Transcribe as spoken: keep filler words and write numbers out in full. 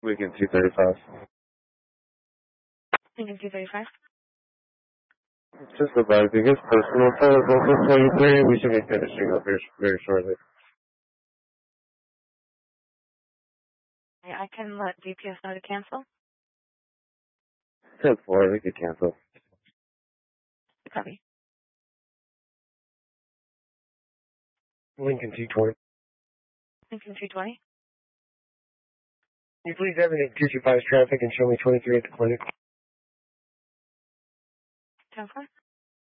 Lincoln two thirty-five. Lincoln two thirty-five. Just advising, it's personal for Local twenty-three. We should be finishing up very, very shortly. I can let D P S know to cancel. ten four, we could cancel. Copy. Lincoln two twenty. Lincoln two twenty. Can you please have an two two five traffic and show me twenty-three at the clinic? ten four.